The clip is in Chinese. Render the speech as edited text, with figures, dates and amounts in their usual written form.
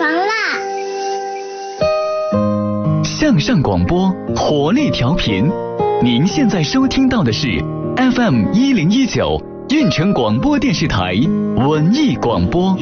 床啦！ 向上广播，活力调频。您现在收听到的是 FM1019运城广播电视台文艺广播。